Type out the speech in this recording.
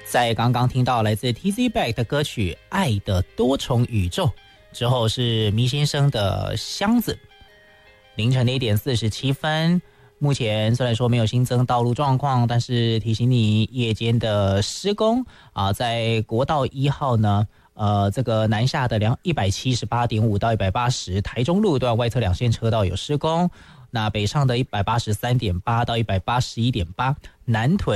在刚刚听到来自 TZ Back 的歌曲《爱的多重宇宙》之后，是迷先生的箱子。凌晨的1点47分，目前虽然说没有新增道路状况，但是提醒你夜间的施工啊，在国道1号呢，这个南下的178.5到180，台中路段外侧2线车道有施工。那北上的183.8到181.8，南屯